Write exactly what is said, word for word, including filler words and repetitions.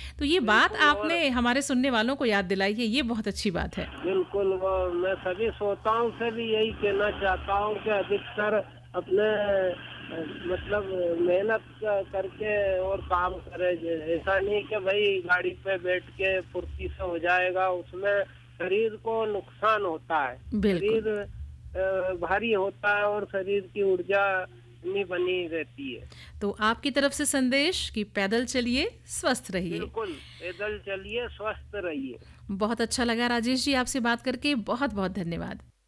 तो ये बात बिल्कुल। और आपने हमारे सुनने वालों को याद दिलाई है, ये बहुत अच्छी बात है। बिल्कुल, वो मैं सभी श्रोताओं से भी यही कहना चाहता हूँ कि अधिकतर अपने अ, मतलब मेहनत क- करके और काम करे। जे- ऐसा नहीं कि भाई गाड़ी पे बैठ के फुर्ती से हो जाएगा, उसमें शरीर को नुकसान होता है। बिल्कुल। शरीर अ, भारी होता है और शरीर की ऊर्जा नहीं बनी रहती है। तो आपकी तरफ से संदेश कि पैदल चलिए, स्वस्थ रहिए। बिल्कुल, पैदल चलिए, स्वस्थ रहिए। बहुत अच्छा लगा राजेश जी आपसे बात करके, बहुत-बहुत धन्यवाद।